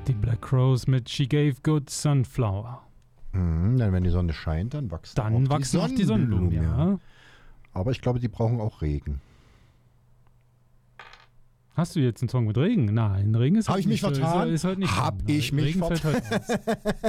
Die Black Crowes mit She Gave Good Sunflower. Dann, wenn die Sonne scheint, dann wachsen auch die Sonnenblumen, ja. Aber ich glaube, die brauchen auch Regen. Hast du jetzt einen Song mit Regen? Nein, Regen ist Habe ich mich vertan? Ist heute nicht. Habe ich mich Regen vertan? fällt heute aus.